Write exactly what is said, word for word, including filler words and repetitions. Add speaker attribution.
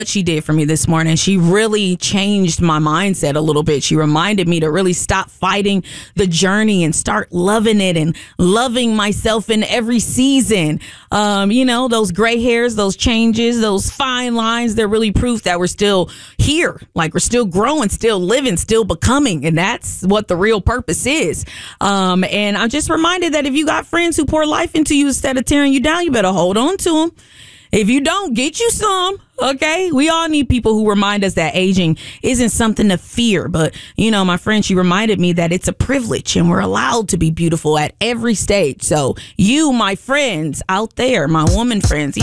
Speaker 1: she did for me this morning. She really changed my mindset a little bit. She reminded me to really stop fighting the journey and start loving it and loving myself in every season. Um, you know, those gray hairs, those changes, those fine lines, they're really proof that we're still here. Like we're still growing, still living, still becoming. And that's what the real purpose is. Um, and I'm just reminded that if you got friends who pour life into you instead of tearing you down, you better hold on to them. If you don't, get you some. Okay, we all need people who remind us that aging isn't something to fear. But, you know, my friend, she reminded me that it's a privilege and we're allowed to be beautiful at every stage. So you, my friends out there, my woman friends,